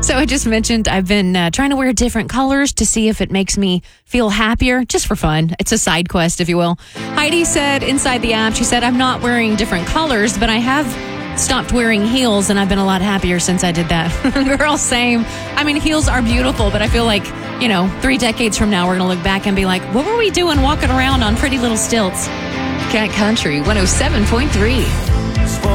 So I just mentioned I've been trying to wear different colors to see if it makes me feel happier, just for fun. It's a side quest, if you will. Heidi said inside the app, she said, I'm not wearing different colors, but I have stopped wearing heels, and I've been a lot happier since I did that. Girl, same. I mean, heels are beautiful, but I feel like, 3 decades from now, we're going to look back and be like, what were we doing walking around on pretty little stilts? Cat Country 107.3.